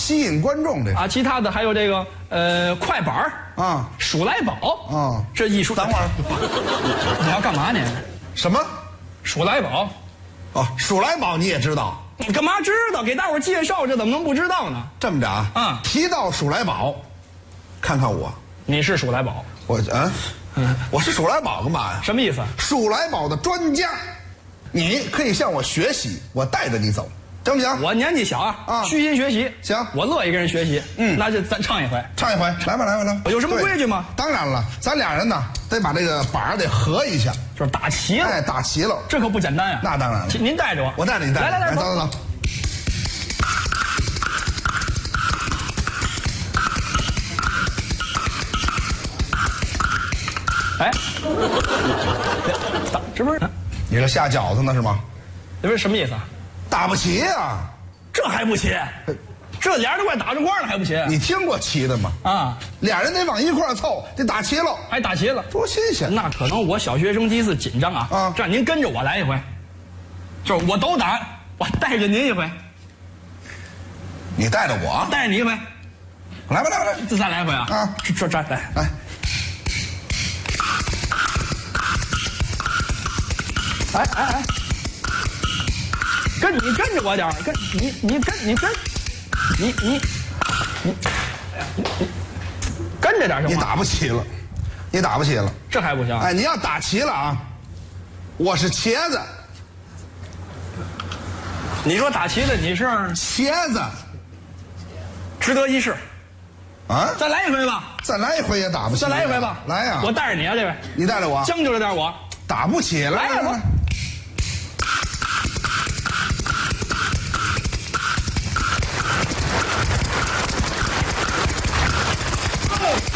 吸引观众这啊，其他的还有这个快板儿啊， 数来宝啊， 这艺术。 等会儿， 你要干嘛呢？ 什么？ 数来宝？ 哦，数来宝你也知道？ 你干嘛知道？给大伙儿介绍，这怎么能不知道呢？ 这么着啊，提到数来宝，看看我， 你是数来宝？ 我是数来宝干嘛呀？ 什么意思？ 数来宝的专家，你可以向我学习，我带着你走，行不行？ 我年纪小啊，虚心学习。 行， 我乐意跟人学习。那就咱唱一回， 唱一回，来吧，来吧。 有什么规矩吗？ 当然了，咱俩人呢得把这个板儿得合一下， 就是打齐了。 哎，打齐了， 这可不简单呀。 那当然了。 您带着我， 我带着你，来，走。 哎，这不是你这下饺子呢是吗？ 这不是什么意思啊？ 打不齐呀， 这还不齐？这俩人都快打成块了还不齐？ 你听过齐的吗？啊，俩人得往一块凑，得打齐了， 还打齐了， 多新鲜！ 那可能我小学生第一次紧张啊。啊，这样您跟着我来一回，就是我斗胆，我带着您一回。 你带着我， 带着你一回。 来吧， 这再来一回啊！啊，这来。哎，你跟着我点儿，你跟着点行吗？ 你打不齐了， 这还不行？ 哎，你要打齐了啊！我是茄子， 你说打齐了，你是茄子， 值得一试。啊，再来一回吧。 再来一回也打不齐。 再来一回吧。 来呀！ 我带着你啊，这位。 你带着我。 将就着点我。 打不起来。 来呀！